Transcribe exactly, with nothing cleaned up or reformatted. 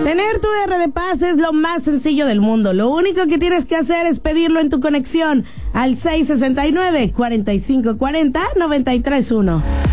Tener tu R de Paz es lo más sencillo del mundo. Lo único que tienes que hacer es pedirlo en tu conexión al seis sesenta y nueve, cuarenta y cinco cuarenta, noventa y tres uno.